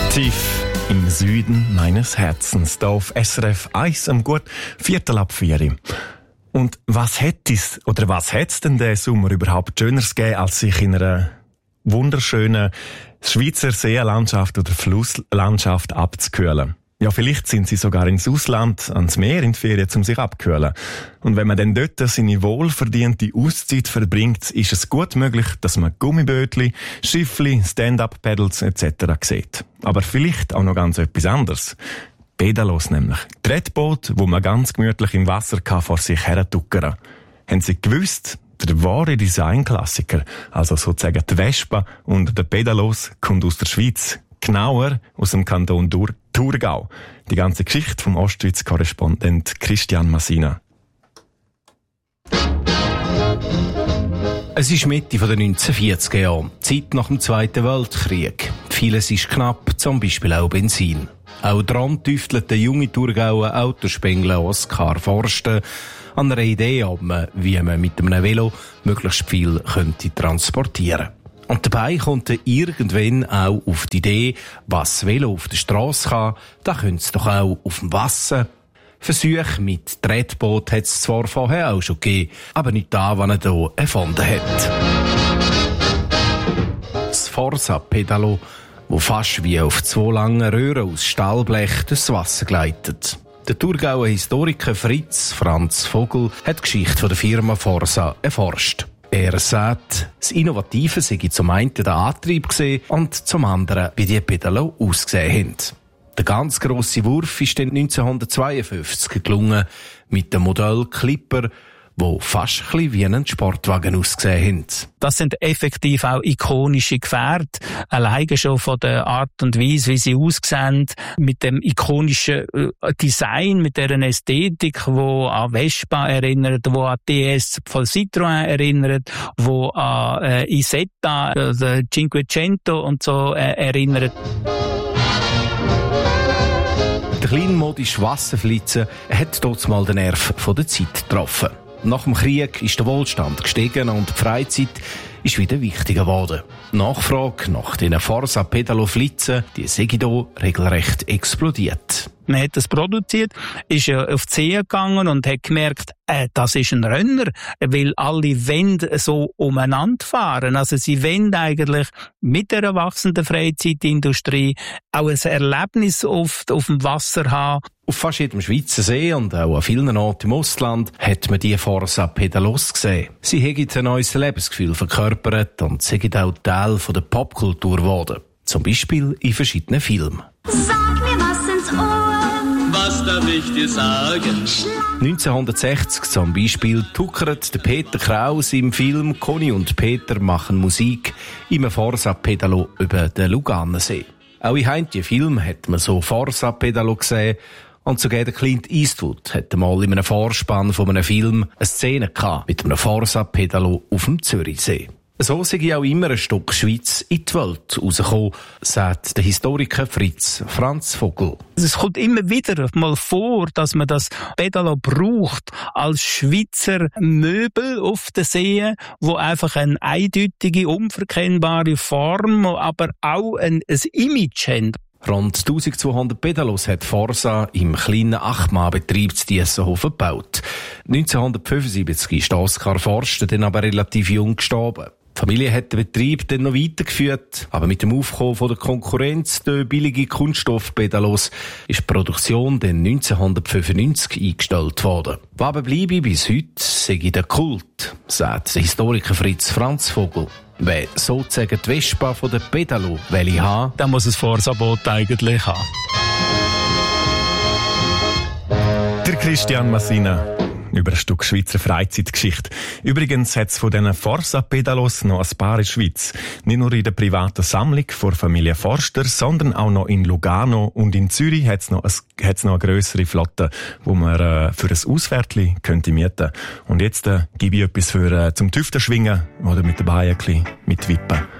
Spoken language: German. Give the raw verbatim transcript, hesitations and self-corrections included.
Tief im Süden meines Herzens, da auf S R F eins am gut Viertel ab vier. Und was hätte es, oder was hätte es denn diesen Sommer überhaupt Schöneres gegeben, als sich in einer wunderschönen Schweizer Seenlandschaft oder Flusslandschaft abzukühlen? Ja, vielleicht sind sie sogar ins Ausland, ans Meer in die Ferien, um sich abzukühlen. Und wenn man dann dort seine wohlverdiente Auszeit verbringt, ist es gut möglich, dass man Gummibötli, Schiffli, Stand-up-Pedals et cetera sieht. Aber vielleicht auch noch ganz etwas anderes. Pedalos nämlich. Tretboot, wo man ganz gemütlich im Wasser kann vor sich her tuckern. Haben Sie gewusst, der wahre Designklassiker, also sozusagen die Vespa unter den Pedalos, kommt aus der Schweiz. Genauer aus dem Kanton Dur- Thurgau. Die ganze Geschichte vom Ostschweiz-Korrespondent Christian Massina. Es ist Mitte der neunzehnhundertvierziger Jahre, Zeit nach dem Zweiten Weltkrieg. Vieles ist knapp, zum Beispiel auch Benzin. Auch daran tüftelt der junge Thurgauer Autospengler Oskar Forster an einer Idee ab, wie man mit einem Velo möglichst viel könnte transportieren. Und dabei kommt er irgendwann auch auf die Idee, was Velo auf der Strasse kann, da könnte es doch auch auf dem Wasser. Versuche mit Tretboot hat es zwar vorher auch schon gegeben, aber nicht da, was er hier erfunden hat. Das Forsa-Pedalo, wo fast wie auf zwei langen Röhren aus Stahlblech durchs Wasser gleitet. Der Thurgauer Historiker Fritz Franz Vogel hat die Geschichte der Firma Forsa erforscht. Er sagt, das Innovative sei zum einen der Antrieb gesehen und zum anderen, wie die Pedalo ausgesehen haben. Der ganz grosse Wurf ist dann neunzehnhundertzweiundfünfzig gelungen mit dem Modell Clipper, wo fast ein bisschen wie ein Sportwagen ausgesehen haben. Das sind effektiv auch ikonische Gefährte. Alleine schon von der Art und Weise, wie sie aussehen, mit dem ikonischen Design, mit deren Ästhetik, wo an Vespa erinnert, wo an D S von Citroën erinnert, wo an äh, Isetta, äh, Cinquecento und so äh, erinnert. Der kleinmodische Wasserflitzer hat dort mal den Nerv von der Zeit getroffen. Nach dem Krieg ist der Wohlstand gestiegen und die Freizeit ist wieder wichtiger geworden. Die Nachfrage nach diesen Forsa-Pedalo-Flitzen, die sei hier regelrecht explodiert. Man hat das produziert, ist ja auf die See gegangen und hat gemerkt, äh, das ist ein Renner, weil alle wollen so umeinander fahren. Also sie wollen eigentlich mit der wachsenden Freizeitindustrie auch ein Erlebnis auf, auf dem Wasser haben. Auf fast jedem Schweizer See und auch an vielen Orten im Ausland hat man die Forsa-Pedalos gesehen. Sie haben ein neues Lebensgefühl verkörpert und sind auch Teil der Popkultur geworden. Zum Beispiel in verschiedenen Filmen. Sag mir was ins Ohr. Was darf ich dir sagen? neunzehnhundertsechzig zum Beispiel tuckert der Peter Kraus im Film «Conny und Peter machen Musik» im Forsa-Pedalo über den Luganensee. Auch in heimlichen Filmen hat man so Forsa-Pedalo gesehen. Und sogar der Clint Eastwood hatte mal in einem Vorspann von einem Film eine Szene gehabt mit einem Forsa-Pedalo auf dem Zürichsee. So sei auch immer ein Stück Schweiz in die Welt rausgekommen, sagt der Historiker Fritz Franz Vogel. Es kommt immer wieder mal vor, dass man das Pedalo braucht als Schweizer Möbel auf den Seen, wo einfach eine eindeutige, unverkennbare Form, aber auch ein, ein Image haben. Rund eintausendzweihundert Pedalos hat Forsa im kleinen Acht-Mann-Betrieb zu Diessenhofen gebaut. neunzehnhundertfünfundsiebzig ist Oskar Forster dann aber relativ jung gestorben. Die Familie hat den Betrieb dann noch weitergeführt, aber mit dem Aufkommen von der Konkurrenz der billigen Kunststoffpedalos ist die Produktion dann neunzehnhundertfünfundneunzig eingestellt worden. Was bleibe bis heute, sei der Kult, sagt der Historiker Fritz Franz Vogel. Wer sozusagen die Vespa von der Pedalo will haben, dann muss es Forsa-Boot eigentlich haben. Der Christian Massina über ein Stück Schweizer Freizeitgeschichte. Übrigens hat es von diesen Forsa-Pedalos noch ein paar in der Schweiz. Nicht nur in der privaten Sammlung von Familie Forster, sondern auch noch in Lugano und in Zürich hat es noch, noch eine grössere Flotte, wo man äh, für ein Auswärtli könnte mieten. Und jetzt äh, gebe ich etwas für, äh, zum Tüften schwingen oder mit dabei ein bisschen mit Wippen.